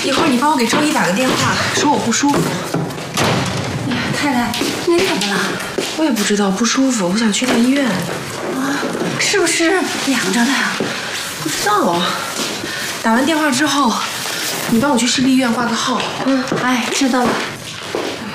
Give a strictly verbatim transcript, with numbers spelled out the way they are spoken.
一会儿你帮我给周一打个电话，说我不舒服。 哎呀，太太，您怎么了？ 我也不知道，不舒服，我想去趟医院。 啊，是不是凉着的呀？ 不知道啊。打完电话之后，你帮我去市立医院挂个号。 嗯，哎，知道了。